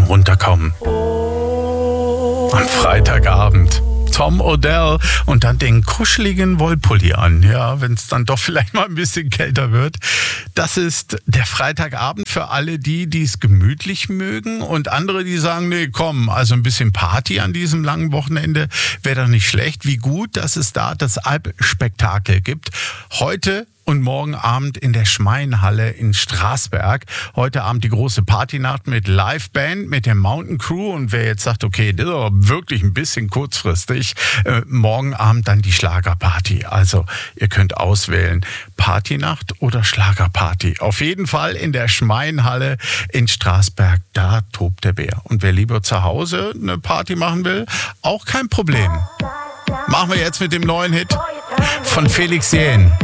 Runterkommen. Am Freitagabend. Tom Odell und dann den kuscheligen Wollpulli an, ja, wenn es dann doch vielleicht mal ein bisschen kälter wird. Das ist der Freitagabend für alle die, die es gemütlich mögen und andere, die sagen, nee, komm, also ein bisschen Party an diesem langen Wochenende wäre doch nicht schlecht. Wie gut, dass es da das Alpspektakel gibt. Heute und morgen Abend in der Schmeinhalle in Straßberg. Heute Abend die große Partynacht mit Liveband, mit der Mountain Crew. Und wer jetzt sagt, okay, das ist aber wirklich ein bisschen kurzfristig, morgen Abend dann die Schlagerparty. Also ihr könnt auswählen, Partynacht oder Schlagerparty. Auf jeden Fall in der Schmeinhalle in Straßberg, da tobt der Bär. Und wer lieber zu Hause eine Party machen will, auch kein Problem. Machen wir jetzt mit dem neuen Hit von Felix Jähn.